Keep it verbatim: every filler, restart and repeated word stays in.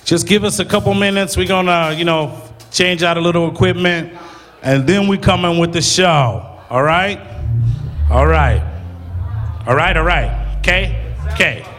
Just give us a couple minutes. We're gonna, you know, change out a little equipment, and then we come in with the show. All right? All right. All right, all right. Okay? Okay.